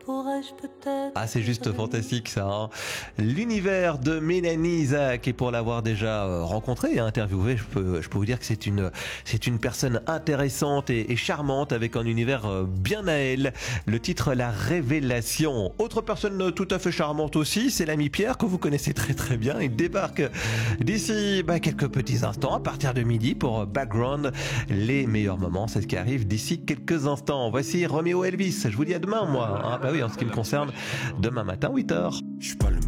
pourrais-je peut-être... Ah, c'est juste fantastique ça, hein. L'univers de Mélanie Isaac, et pour l'avoir déjà rencontrée et interviewée, je peux vous dire que c'est une personne intéressante et charmante avec un univers bien à elle. Le titre La Révélation. Autre personne tout à fait charmante aussi, c'est l'ami Pierre que vous connaissez très très bien. Il débarque d'ici quelques petits instants à partir de midi pour Background. Les meilleurs moments, c'est ce qui arrive d'ici quelques instants. Voici Roméo Elvis. Je vous dis à demain, moi. Ah bah oui, en ce qui me concerne, demain matin 8h. Je suis pas le